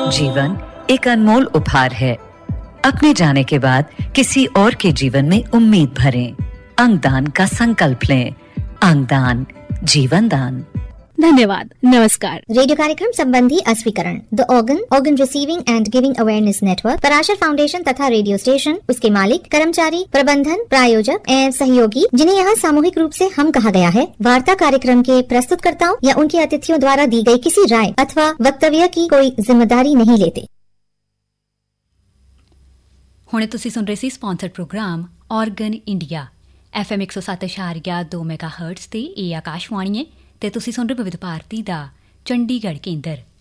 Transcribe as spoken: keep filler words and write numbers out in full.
जीवन एक अनमोल उपहार है। अपने जाने के बाद किसी और के जीवन में उम्मीद भरें। अंगदान का संकल्प लें। अंगदान जीवन दान। धन्यवाद। नमस्कार। रेडियो कार्यक्रम संबंधी अस्वीकरण, the organ organ receiving end giving awareness network, Parashar foundation तथा रेडियो स्टेशन, उसके मालिक, कर्मचारी, प्रबंधन, प्रायोजक एवं सहयोगी, जिन्हें यहाँ सामूहिक रूप से हम कहा गया है, वार्ता कार्यक्रम के प्रस्तुतकर्ताओं या उनके अतिथियों द्वारा दी गई किसी राय अथवा वक्तव्य की कोई जिम्मेदारी नहीं लेते। हुणे तुसी सुन रहे सी sponsored programme organ India F M एक सौ सत्त इशारिया दो मैगा हर्ट्स ते ए आकाशवाणी है ते तुसी सुन रहे विविध भारती दा चंडीगढ़ केंद्र।